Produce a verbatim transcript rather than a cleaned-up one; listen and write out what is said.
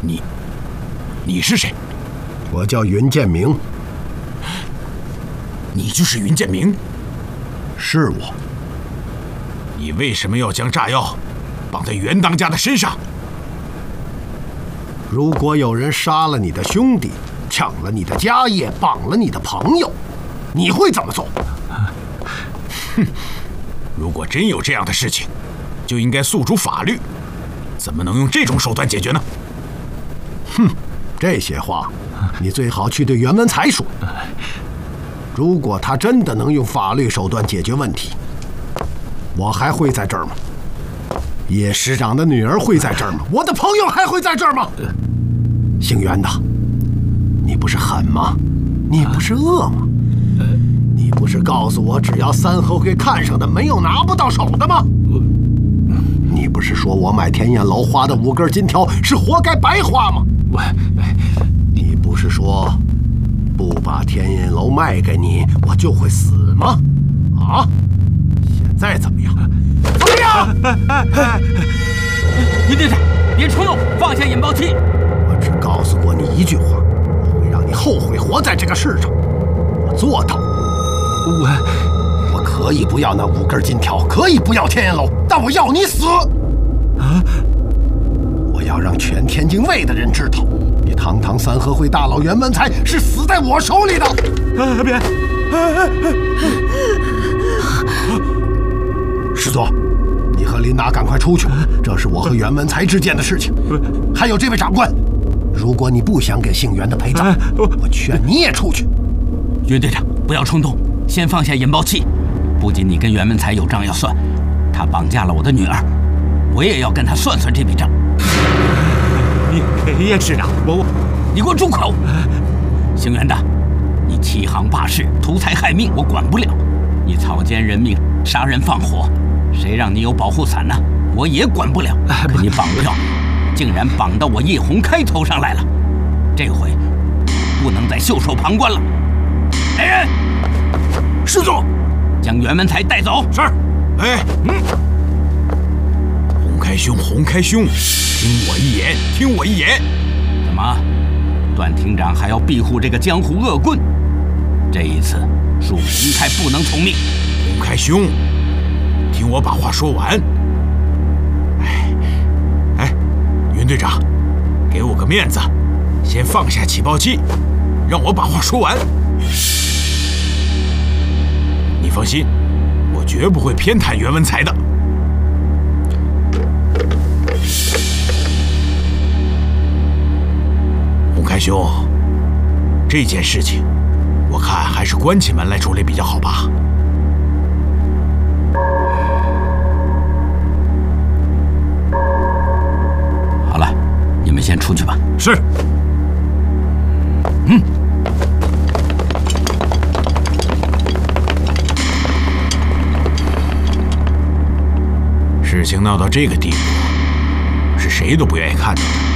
你，你是谁？ 我叫云建明。 你就是云建明？ 是我。 你为什么要将炸药绑在袁当家的身上？ 如果有人杀了你的兄弟，抢了你的家业，绑了你的朋友，你会怎么做？ 哼！如果真有这样的事情，就应该诉诸法律，怎么能用这种手段解决呢？ 哼，这些话你最好去对袁文才说。如果他真的能用法律手段解决问题，我还会在这儿吗？叶师长的女儿会在这儿吗？我的朋友还会在这儿吗？姓袁的，你不是狠吗？你不是恶吗？你不是告诉我，只要三合会看上的，没有拿不到手的吗？你不是说我买天燕楼花的五根金条是活该白花吗？你不是说不把天燕楼卖给你，我就会死吗？啊！现在怎么样？怎么样？ 云队长，别冲动，放下引爆器。 我只告诉过你一句话，我会让你后悔活在这个世上。我做到。 我我可以不要那五根金条，可以不要天燕楼，但我要你死！ 啊！ 我要让全天津卫的人知道，你堂堂三合会大佬袁文才是死在我手里的！ 啊！别！ 师座，你和琳达赶快出去，这是我和袁文才之间的事情。还有这位长官，如果你不想给姓袁的陪葬，我劝你也出去。 袁队长，不要冲动，先放下引爆器。不仅你跟袁文才有账要算，他绑架了我的女儿，我也要跟他算算这笔账。 你叶师长，我我， 你给我住口！姓袁的，你欺行霸市、图财害命，我管不了；你草菅人命、杀人放火，谁让你有保护伞呢？我也管不了。可你绑票，竟然绑到我叶洪开头上来了，这回不能再袖手旁观了。来人， 师座， 将袁文才带走。 是。哎，嗯。洪开兄，洪开兄，听我一言，听我一言。 怎么，段厅长还要庇护这个江湖恶棍？这一次，恕洪开不能从命。 洪开兄，听我把话说完。哎，哎，云队长，给我个面子，先放下起爆器，让我把话说完。你放心，我绝不会偏袒袁文才的。洪开兄，这件事情，我看还是关起门来处理比较好吧。 好了，你们先出去吧。 是。 嗯。 事情闹到这个地步，是谁都不愿意看到的。